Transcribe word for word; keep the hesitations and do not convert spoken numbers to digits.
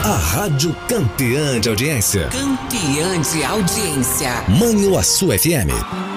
A rádio campeã de audiência. Campeã de audiência. Manhuaçu F M.